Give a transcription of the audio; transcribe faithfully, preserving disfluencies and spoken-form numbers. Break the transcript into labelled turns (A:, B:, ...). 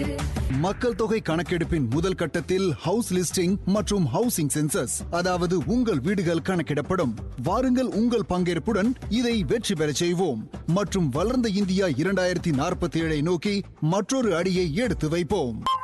A: மக்கள் தொகை கணக்கெடுப்பின் முதல் கட்டத்தில் ஹவுஸ் லிஸ்டிங் மற்றும் ஹவுசிங் சென்சஸ், அதாவது உங்கள் வீடுகள் கணக்கிடப்படும். வாருங்கள், உங்கள் பங்கேற்புடன் இதை வெற்றி பெற செய்வோம் மற்றும் வளர்ந்த இந்தியா இரண்டாயிரத்தி நாற்பத்தி ஏழை நோக்கி மற்றொரு அடியை எடுத்து வைப்போம்.